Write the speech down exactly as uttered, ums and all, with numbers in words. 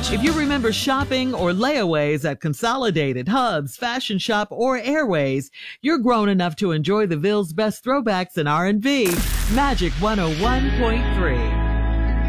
If you remember shopping or layaways at Consolidated, Hubs, Fashion Shop, or Airways, you're grown enough to enjoy the Ville's best throwbacks in R and B. Magic one oh one point three.